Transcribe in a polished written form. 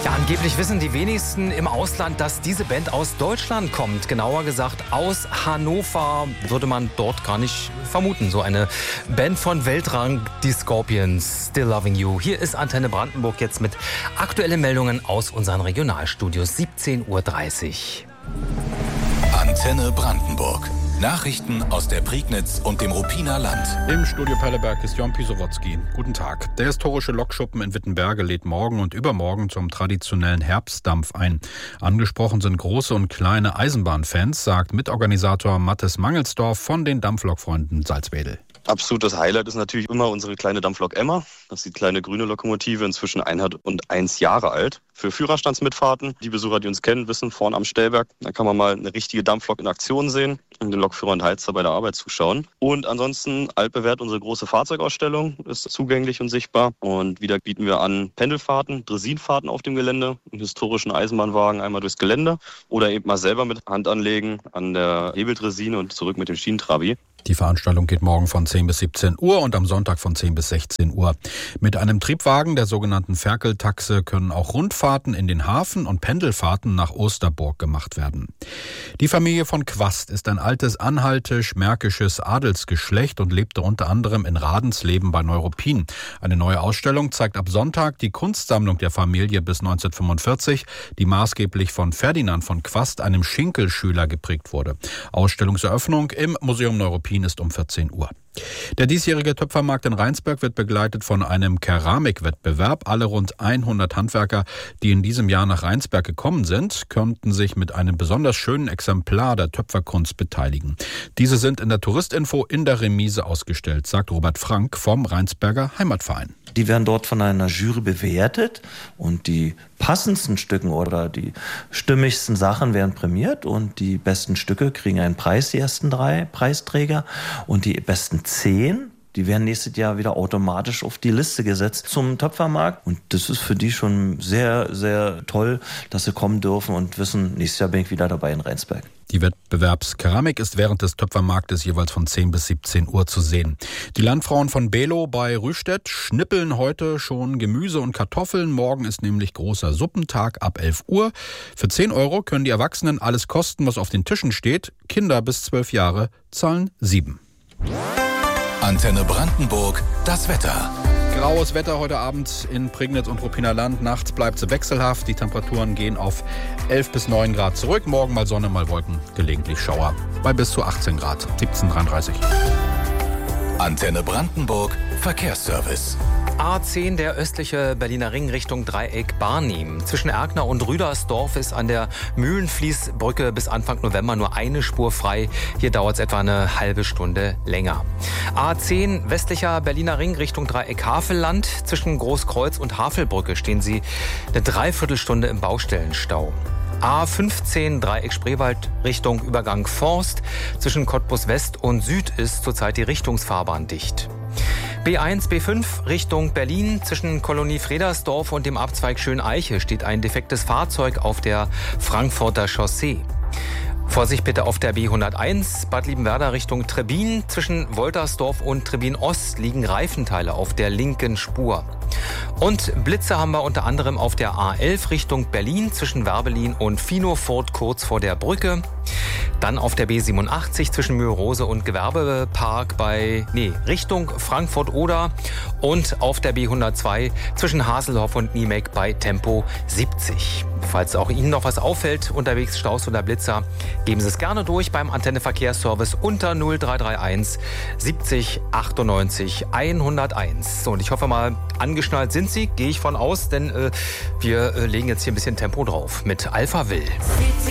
Ja, angeblich wissen die wenigsten im Ausland, dass diese Band aus Deutschland kommt. Genauer gesagt aus Hannover, würde man dort gar nicht vermuten. So eine Band von Weltrang, die Scorpions, Still Loving You. Hier ist Antenne Brandenburg jetzt mit aktuellen Meldungen aus unseren Regionalstudios. 17:30 Uhr. Antenne Brandenburg. Nachrichten aus der Prignitz und dem Ruppiner Land. Im Studio Perleberg ist Jon Pisowotzki. Guten Tag. Der historische Lokschuppen in Wittenberge lädt morgen und übermorgen zum traditionellen Herbstdampf ein. Angesprochen sind große und kleine Eisenbahnfans, sagt Mitorganisator Mathis Mangelsdorf von den Dampflokfreunden Salzwedel. Absolutes Highlight ist natürlich immer unsere kleine Dampflok Emma. Das ist die kleine grüne Lokomotive, inzwischen 101 Jahre alt. Für Führerstandsmitfahrten, die Besucher, die uns kennen, wissen, vorne am Stellwerk, da kann man mal eine richtige Dampflok in Aktion sehen und den Lokführer und Heizer bei der Arbeit zuschauen. Und ansonsten altbewährt unsere große Fahrzeugausstellung, ist zugänglich und sichtbar. Und wieder bieten wir an Pendelfahrten, Dressinfahrten auf dem Gelände, einen historischen Eisenbahnwagen einmal durchs Gelände oder eben mal selber mit Hand anlegen an der Hebeldressine und zurück mit dem Schienentrabi. Die Veranstaltung geht morgen von 10 bis 17 Uhr und am Sonntag von 10 bis 16 Uhr. Mit einem Triebwagen der sogenannten Ferkeltaxe können auch Rundfahrten in den Hafen und Pendelfahrten nach Osterburg gemacht werden. Die Familie von Quast ist ein altes anhaltisch-märkisches Adelsgeschlecht und lebte unter anderem in Radensleben bei Neuruppin. Eine neue Ausstellung zeigt ab Sonntag die Kunstsammlung der Familie bis 1945, die maßgeblich von Ferdinand von Quast, einem Schinkelschüler, geprägt wurde. Ausstellungseröffnung im Museum Neuruppin ist um 14 Uhr. Der diesjährige Töpfermarkt in Rheinsberg wird begleitet von einem Keramikwettbewerb. Alle rund 100 Handwerker, die in diesem Jahr nach Rheinsberg gekommen sind, konnten sich mit einem besonders schönen Exemplar der Töpferkunst beteiligen. Diese sind in der Touristinfo in der Remise ausgestellt, sagt Robert Frank vom Rheinsberger Heimatverein. Die werden dort von einer Jury bewertet und die passendsten Stücken oder die stimmigsten Sachen werden prämiert und die besten Stücke kriegen einen Preis, die ersten 3 Preisträger, und die besten 10, die werden nächstes Jahr wieder automatisch auf die Liste gesetzt zum Töpfermarkt. Und das ist für die schon sehr, sehr toll, dass sie kommen dürfen und wissen, nächstes Jahr bin ich wieder dabei in Rheinsberg. Die Wettbewerbskeramik ist während des Töpfermarktes jeweils von 10 bis 17 Uhr zu sehen. Die Landfrauen von Below bei Rüstedt schnippeln heute schon Gemüse und Kartoffeln. Morgen ist nämlich großer Suppentag ab 11 Uhr. Für 10 Euro können die Erwachsenen alles kosten, was auf den Tischen steht. Kinder bis 12 Jahre zahlen 7. Antenne Brandenburg, das Wetter. Graues Wetter heute Abend in Prignitz und Ruppiner Land. Nachts bleibt es wechselhaft. Die Temperaturen gehen auf 11 bis 9 Grad zurück. Morgen mal Sonne, mal Wolken, gelegentlich Schauer. Bei bis zu 18 Grad, 17:33. Antenne Brandenburg, Verkehrsservice. A10, der östliche Berliner Ring Richtung Dreieck Barnim. Zwischen Erkner und Rüdersdorf ist an der Mühlenfließbrücke bis Anfang November nur eine Spur frei. Hier dauert es etwa eine halbe Stunde länger. A10, westlicher Berliner Ring Richtung Dreieck Havelland. Zwischen Großkreuz und Havelbrücke stehen Sie eine Dreiviertelstunde im Baustellenstau. A15 Dreieck Spreewald Richtung Übergang Forst. Zwischen Cottbus West und Süd ist zurzeit die Richtungsfahrbahn dicht. B1, B5 Richtung Berlin. Zwischen Kolonie Fredersdorf und dem Abzweig Schöneiche steht ein defektes Fahrzeug auf der Frankfurter Chaussee. Vorsicht bitte auf der B101 Bad Liebenwerda Richtung Trebbin. Zwischen Woltersdorf und Trebbin Ost liegen Reifenteile auf der linken Spur. Und Blitze haben wir unter anderem auf der A11 Richtung Berlin zwischen Werbelin und Finofurt kurz vor der Brücke. Dann auf der B87 zwischen Mühlrose und Gewerbepark Richtung Frankfurt-Oder. Und auf der B102 zwischen Haselhoff und Niemek bei Tempo 70. Falls auch Ihnen noch was auffällt, unterwegs Staus oder Blitzer, geben Sie es gerne durch beim Antenne-Verkehrsservice unter 0331 70 98 101. So, und ich hoffe mal, angeschnallt sind Sie, gehe ich von aus, denn wir legen jetzt hier ein bisschen Tempo drauf mit Alpha Will.